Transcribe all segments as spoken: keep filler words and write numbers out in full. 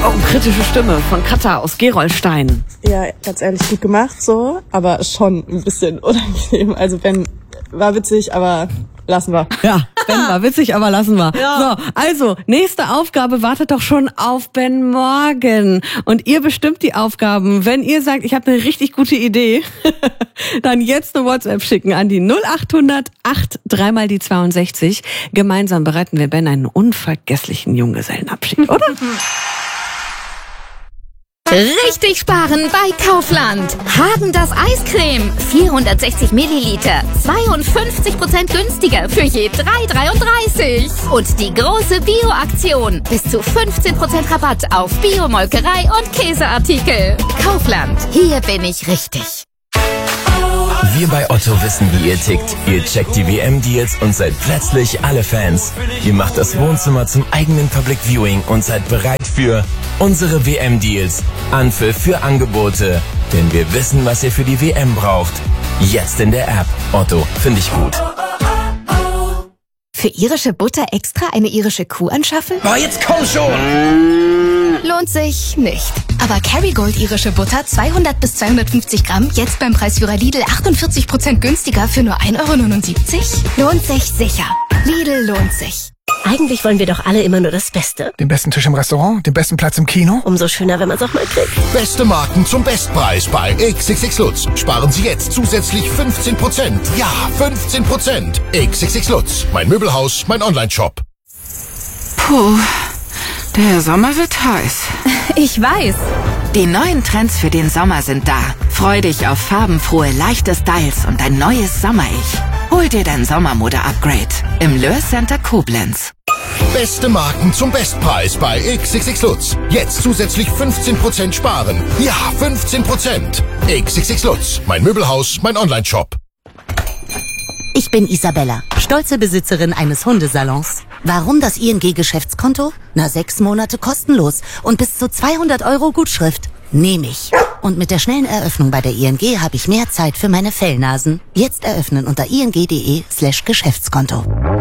Oh, kritische Stimme von Katha aus Gerolstein. Ja, ganz ehrlich, gut gemacht so, aber schon ein bisschen unangenehm. Also Ben war witzig, aber lassen wir. Ja, Ben war witzig, aber lassen wir. Ja. So, also, nächste Aufgabe wartet doch schon auf Ben Morgen. Und ihr bestimmt die Aufgaben. Wenn ihr sagt, ich habe eine richtig gute Idee, dann jetzt eine WhatsApp schicken an die null acht hundert acht drei mal die zweiundsechzig. Gemeinsam bereiten wir Ben einen unvergesslichen Junggesellenabschied, oder? Richtig sparen bei Kaufland. Häagen-Dazs Eiscreme. vierhundertsechzig Milliliter. zweiundfünfzig Prozent günstiger für je drei Euro dreiunddreißig. Und die große Bio-Aktion. Bis zu fünfzehn Prozent Rabatt auf Bio-Molkerei und Käseartikel. Kaufland. Hier bin ich richtig. Wir bei Otto wissen, wie ihr tickt. Ihr checkt die W M-Deals und seid plötzlich alle Fans. Ihr macht das Wohnzimmer zum eigenen Public Viewing und seid bereit für unsere W M-Deals. Anpfiff für Angebote. Denn wir wissen, was ihr für die W M braucht. Jetzt in der App. Otto, finde ich gut. Für irische Butter extra eine irische Kuh anschaffen? Boah, jetzt komm schon! Lohnt sich nicht. Aber Kerrygold irische Butter zweihundert bis zweihundertfünfzig Gramm jetzt beim Preisführer Lidl achtundvierzig Prozent günstiger für nur ein Euro neunundsiebzig? Lohnt sich sicher. Lidl lohnt sich. Eigentlich wollen wir doch alle immer nur das Beste. Den besten Tisch im Restaurant, den besten Platz im Kino. Umso schöner, wenn man es auch mal kriegt. Beste Marken zum Bestpreis bei X X X Lutz. Sparen Sie jetzt zusätzlich fünfzehn Prozent. Ja, fünfzehn Prozent. X X X Lutz. Mein Möbelhaus, mein Online-Shop. Puh, der Sommer wird heiß. Ich weiß. Die neuen Trends für den Sommer sind da. Freu dich auf farbenfrohe, leichte Styles und ein neues Sommer-Ich. Hol dir dein Sommermode-Upgrade im Löhr Center Koblenz. Beste Marken zum Bestpreis bei X X X Lutz. Jetzt zusätzlich fünfzehn Prozent sparen. Ja, fünfzehn Prozent. X X X Lutz. Mein Möbelhaus, mein Online-Shop. Ich bin Isabella, stolze Besitzerin eines Hundesalons. Warum das I N G-Geschäftskonto? Na, sechs Monate kostenlos und bis zu zweihundert Euro Gutschrift. Nehme ich. Und mit der schnellen Eröffnung bei der I N G habe ich mehr Zeit für meine Fellnasen. Jetzt eröffnen unter ing.de slash Geschäftskonto.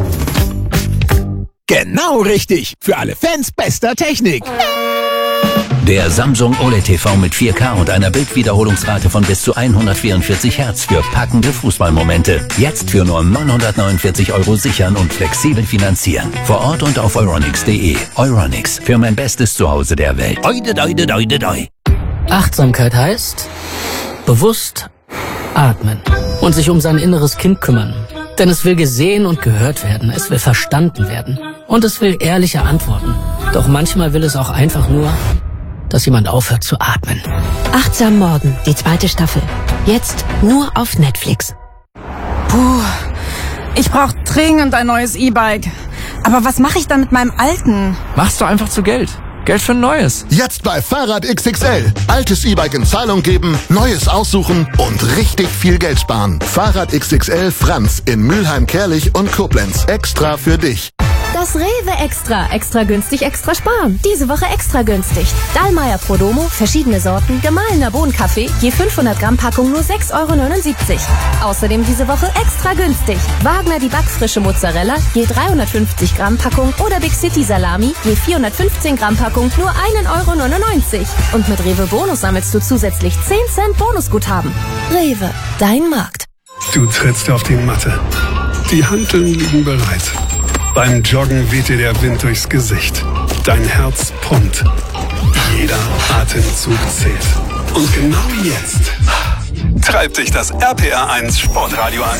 Genau richtig. Für alle Fans bester Technik. Der Samsung O L E D T V mit vier K und einer Bildwiederholungsrate von bis zu hundertvierundvierzig Hertz für packende Fußballmomente. Jetzt für nur neunhundertneunundvierzig Euro sichern und flexibel finanzieren. Vor Ort und auf euronics punkt de. Euronics, für mein bestes Zuhause der Welt. Oide, oide, oide, oide. Achtsamkeit heißt bewusst atmen und sich um sein inneres Kind kümmern. Denn es will gesehen und gehört werden, es will verstanden werden und es will ehrliche Antworten. Doch manchmal will es auch einfach nur, dass jemand aufhört zu atmen. Achtsam Morgen, die zweite Staffel. Jetzt nur auf Netflix. Puh, ich brauche dringend ein neues E-Bike. Aber was mache ich dann mit meinem alten? Machst du einfach zu Geld. Geld für ein neues. Jetzt bei Fahrrad X X L. Altes E-Bike in Zahlung geben, neues aussuchen und richtig viel Geld sparen. Fahrrad X X L Franz in Mülheim, Kerlich und Koblenz. Extra für dich. Das Rewe Extra. Extra günstig, extra sparen. Diese Woche extra günstig. Dallmayr Prodomo, verschiedene Sorten, gemahlener Bohnenkaffee, je fünfhundert Gramm Packung nur sechs Euro neunundsiebzig. Außerdem diese Woche extra günstig. Wagner die backfrische Mozzarella, je dreihundertfünfzig Gramm Packung oder Big City Salami, je vierhundertfünfzehn Gramm Packung nur ein Euro neunundneunzig. Und mit Rewe Bonus sammelst du zusätzlich zehn Cent Bonusguthaben. Rewe, dein Markt. Du trittst auf die Matte. Die Hanteln liegen bereit. Beim Joggen weht dir der Wind durchs Gesicht. Dein Herz pumpt. Jeder Atemzug zählt. Und genau jetzt treibt dich das R P R eins Sportradio an.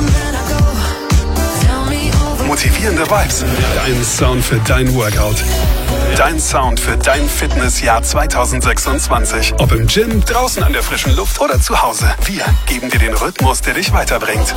Motivierende Vibes. Dein Sound für dein Workout. Dein Sound für dein Fitnessjahr zwanzig sechsundzwanzig. Ob im Gym, draußen an der frischen Luft oder zu Hause. Wir geben dir den Rhythmus, der dich weiterbringt.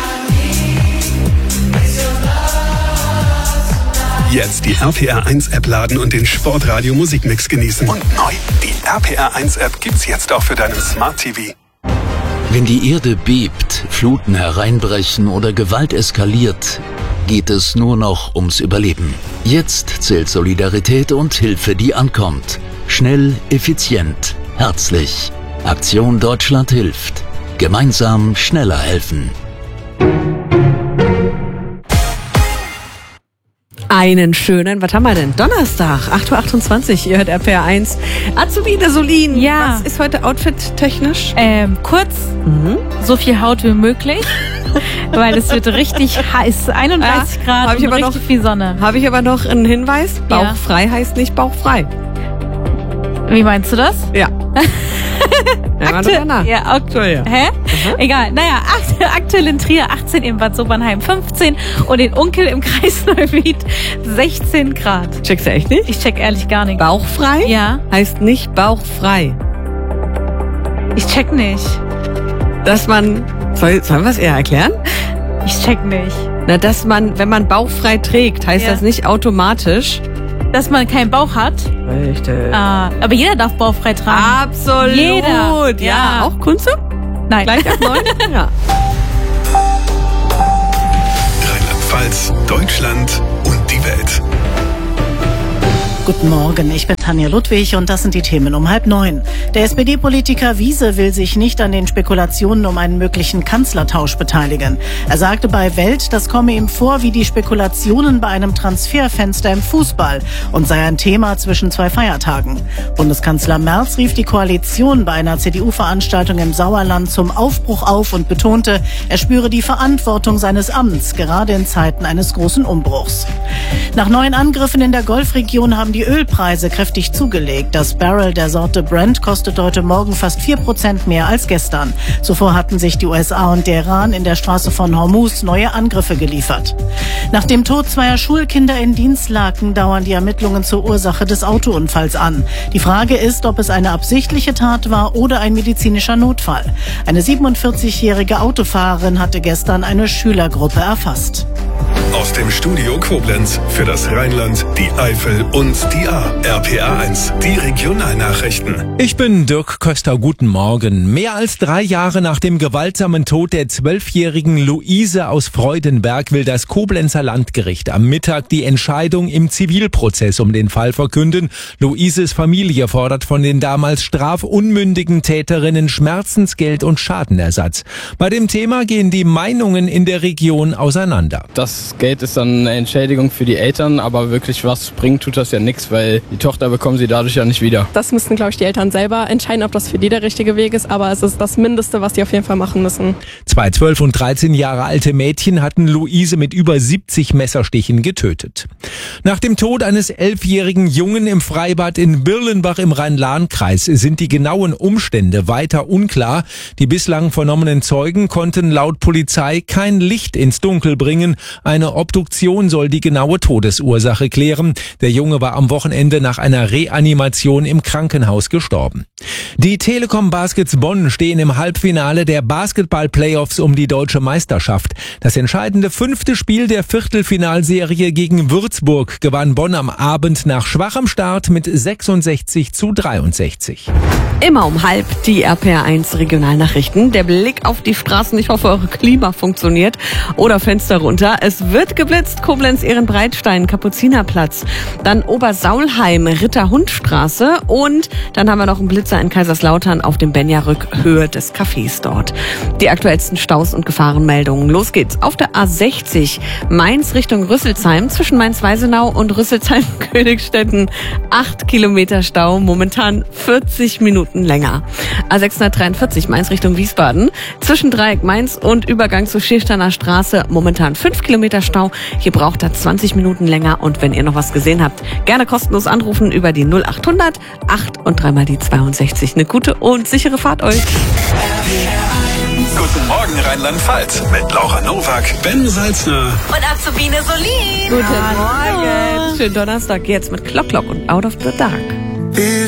Jetzt die R P R eins App laden und den Sportradio Musikmix genießen. Und neu, die R P R eins App gibt's jetzt auch für deinen Smart T V. Wenn die Erde bebt, Fluten hereinbrechen oder Gewalt eskaliert, geht es nur noch ums Überleben. Jetzt zählt Solidarität und Hilfe, die ankommt. Schnell, effizient, herzlich. Aktion Deutschland hilft. Gemeinsam schneller helfen. Einen schönen, was haben wir denn? Donnerstag, acht Uhr achtundzwanzig, ihr hört R P R eins. Azubine Solin, ja. Was ist heute outfit-technisch? Ähm, kurz, mhm. so viel Haut wie möglich, weil es wird richtig heiß, einunddreißig ja, Grad hab ich und aber richtig noch, viel Sonne. Habe ich aber noch einen Hinweis, bauchfrei ja. heißt nicht bauchfrei. Wie meinst du das? Ja. Ja, Aktu ja, aktuell. Hä? Mhm. Egal. Naja, akt aktuell in Trier achtzehn, in Bad Sobernheim fünfzehn und in Unkel im Kreis Neuwied sechzehn Grad. Checkst du echt nicht? Ich check ehrlich gar nicht. Bauchfrei? Ja. Heißt nicht bauchfrei. Ich check nicht. Dass man, soll, sollen wir es eher erklären? Ich check nicht. Na, dass man, wenn man bauchfrei trägt, heißt ja. das nicht automatisch, dass man keinen Bauch hat. Richtig. Ah, aber jeder darf bauchfrei tragen. Absolut. Jeder. Ja. ja. Auch Kunze? Nein. Gleich ab neun? Ja. Rheinland-Pfalz, Deutschland und die Welt. Guten Morgen, ich bin Tanja Ludwig und das sind die Themen um halb neun. Der S P D-Politiker Wiese will sich nicht an den Spekulationen um einen möglichen Kanzlertausch beteiligen. Er sagte bei Welt, das komme ihm vor wie die Spekulationen bei einem Transferfenster im Fußball und sei ein Thema zwischen zwei Feiertagen. Bundeskanzler Merz rief die Koalition bei einer C D U-Veranstaltung im Sauerland zum Aufbruch auf und betonte, er spüre die Verantwortung seines Amts, gerade in Zeiten eines großen Umbruchs. Nach neuen Angriffen in der Golfregion haben die Ölpreise kräftig zugelegt. Das Barrel der Sorte Brent kostet heute Morgen fast vier Prozent mehr als gestern. Zuvor hatten sich die U S A und der Iran in der Straße von Hormuz neue Angriffe geliefert. Nach dem Tod zweier Schulkinder in Dinslaken dauern die Ermittlungen zur Ursache des Autounfalls an. Die Frage ist, ob es eine absichtliche Tat war oder ein medizinischer Notfall. Eine siebenundvierzigjährige Autofahrerin hatte gestern eine Schülergruppe erfasst. Aus dem Studio Koblenz für das Rheinland, die Eifel und die A. R P R eins, die Regionalnachrichten. Ich bin Dirk Köster, guten Morgen. Mehr als drei Jahre nach dem gewaltsamen Tod der zwölfjährigen Luise aus Freudenberg will das Koblenzer Landgericht am Mittag die Entscheidung im Zivilprozess um den Fall verkünden. Luises Familie fordert von den damals strafunmündigen Täterinnen Schmerzensgeld und Schadenersatz. Bei dem Thema gehen die Meinungen in der Region auseinander. Das Geld ist dann eine Entschädigung für die Eltern, aber wirklich was bringt tut das ja nichts, weil die Tochter bekommen sie dadurch ja nicht wieder. Das müssten, glaube ich, die Eltern selber entscheiden, ob das für die der richtige Weg ist, aber es ist das Mindeste, was die auf jeden Fall machen müssen. Zwei zwölf und dreizehn Jahre alte Mädchen hatten Luise mit über siebzig Messerstichen getötet. Nach dem Tod eines elfjährigen Jungen im Freibad in Birlenbach im Rhein-Lahn-Kreis sind die genauen Umstände weiter unklar. Die bislang vernommenen Zeugen konnten laut Polizei kein Licht ins Dunkel bringen. Eine Obduktion soll die genaue Todesursache klären. Der Junge war am Wochenende nach einer Reanimation im Krankenhaus gestorben. Die Telekom Baskets Bonn stehen im Halbfinale der Basketball-Playoffs um die deutsche Meisterschaft. Das entscheidende fünfte Spiel der Viertelfinalserie gegen Würzburg gewann Bonn am Abend nach schwachem Start mit sechsundsechzig zu dreiundsechzig. Immer um halb die R P R eins Regionalnachrichten. Der Blick auf die Straßen. Ich hoffe, eure Klima funktioniert. Oder Fenster runter. Es wird geblitzt. Koblenz, Ehrenbreitstein, Kapuzinerplatz. Dann Obersaulheim, Ritterhundstraße. Und dann haben wir noch einen Blitzer in Kaiserslautern auf dem Benjarück, Höhe des Cafés dort. Die aktuellsten Staus und Gefahrenmeldungen. Los geht's. Auf der A sechzig Mainz Richtung Rüsselsheim zwischen Mainz-Weisenau und Rüsselsheim-Königstetten. Acht Kilometer Stau, momentan vierzig Minuten länger. A sechshundertdreiundvierzig Mainz Richtung Wiesbaden zwischen Dreieck Mainz und Übergang zur Schiersteiner Straße. Momentan fünf Kilometer Stau. Hier braucht er zwanzig Minuten länger. Und wenn ihr noch was gesehen habt, gerne kostenlos anrufen über die null achthundert acht und dreimal die zweiundsechzig. Eine gute und sichere Fahrt euch. Guten Morgen Rheinland-Pfalz mit Laura Nowak, Ben Salzner und Azubine Solin. Guten Morgen. Schönen Donnerstag jetzt mit Clock Clock und Out of the Dark.